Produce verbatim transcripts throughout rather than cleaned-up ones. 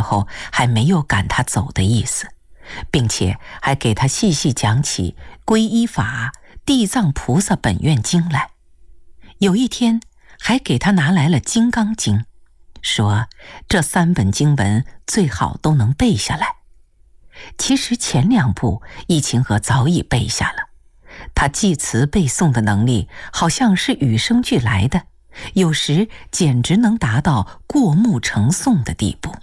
候还没有赶他走的意思，并且还给他细细讲起皈依法、地藏菩萨本愿经来。有一天还给他拿来了《金刚经》，说这三本经文最好都能背下来。其实前两部易秦娥早已背下了，他记词背诵的能力好像是与生俱来的，有时简直能达到过目成诵的地步。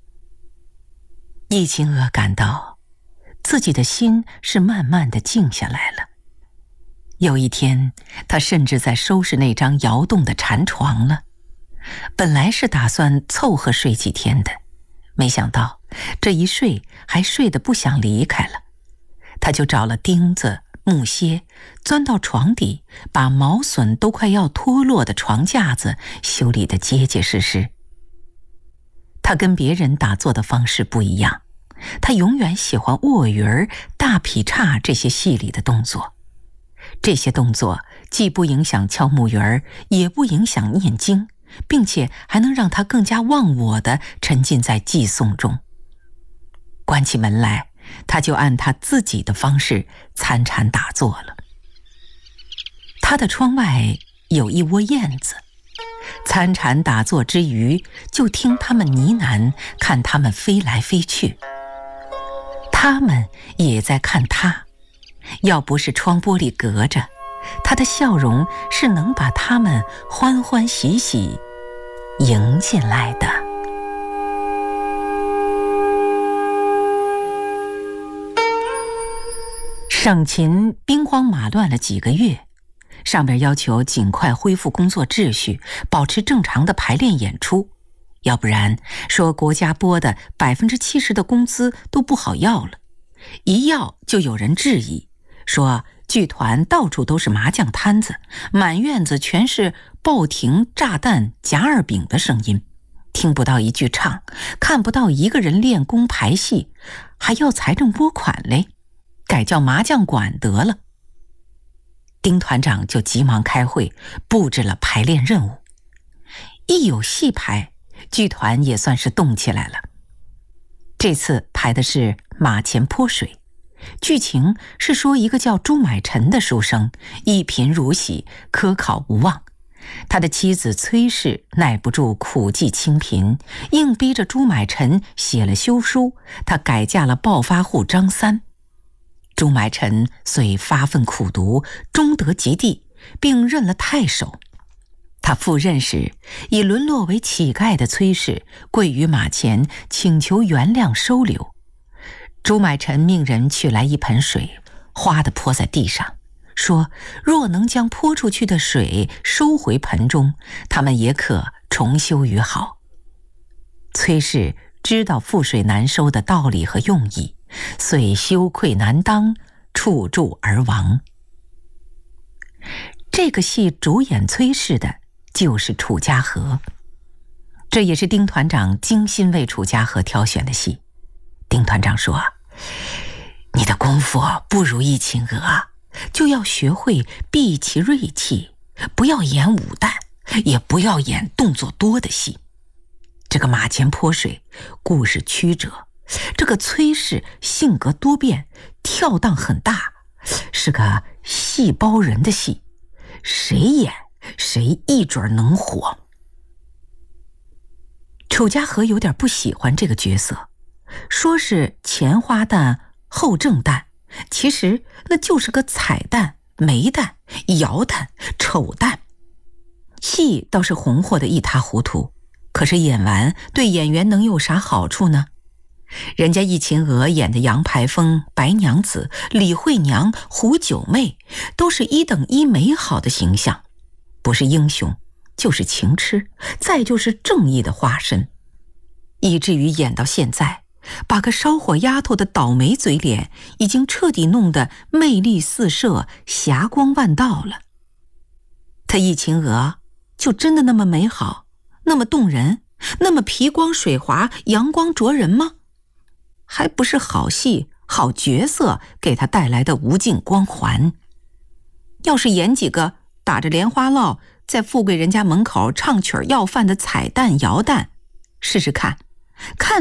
易秦娥感到自己的心是慢慢地静下来了。有一天，他甚至在收拾那张摇动的禅床了。本来是打算凑合睡几天的，没想到这一睡还睡得不想离开了。他就找了钉子、木楔，钻到床底，把毛笋都快要脱落的床架子修理得结结实实。他跟别人打坐的方式不一样，他永远喜欢卧鱼儿、大劈叉这些细理的动作。这些动作既不影响敲木鱼儿，也不影响念经，并且还能让他更加忘我地沉浸在寄诵中。关起门来，他就按他自己的方式参禅打坐了。他的窗外有一窝燕子，参禅打坐之余，就听他们呢喃，看他们飞来飞去。他们也在看他，要不是窗玻璃隔着，他的笑容是能把他们欢欢喜喜迎进来的。省勤兵荒马乱了几个月，上边要求尽快恢复工作秩序，保持正常的排练演出，要不然说国家拨的百分之七十的工资都不好要了。一要就有人质疑，说剧团到处都是麻将摊子，满院子全是爆亭、炸弹、夹二饼的声音，听不到一句唱，看不到一个人练功排戏，还要财政拨款嘞，改叫麻将馆得了。丁团长就急忙开会，布置了排练任务。一有戏排，剧团也算是动起来了。这次排的是《马前泼水》，剧情是说一个叫朱买臣的书生，一贫如洗，科考无望。他的妻子崔氏耐不住苦寂清贫，硬逼着朱买臣写了休书，他改嫁了暴发户张三。朱买臣遂发愤苦读，终得及第，并任了太守。他赴任时，已沦落为乞丐的崔氏跪于马前，请求原谅收留。朱买臣命人取来一盆水，哗地泼在地上，说若能将泼出去的水收回盆中，他们也可重修于好。崔氏知道覆水难收的道理和用意，遂羞愧难当，触柱而亡。这个戏主演崔氏的就是楚家河，这也是丁团长精心为楚家河挑选的戏。丁团长说，你的功夫不如易秦娥，就要学会避其锐气，不要演武旦，也不要演动作多的戏。这个马前泼水故事曲折，这个崔氏性格多变，跳荡很大，是个戏包人的戏，谁演谁一准能火。楚家河有点不喜欢这个角色，说是前花旦后正旦，其实那就是个彩旦、霉旦、摇旦、丑旦。戏倒是红火的一塌糊涂，可是演完对演员能有啥好处呢？人家易秦娥演的杨排风、白娘子、李惠娘、胡九妹，都是一等一美好的形象，不是英雄就是情痴，再就是正义的化身，以至于演到现在，把个烧火丫头的倒霉嘴脸已经彻底弄得魅力四射、霞光万道了。他易秦娥就真的那么美好，那么动人，那么皮光水滑、阳光灼人吗？还不是好戏、好角色给他带来的无尽光环。要是演几个打着莲花落在富贵人家门口唱曲要饭的彩蛋、摇蛋，试试看，看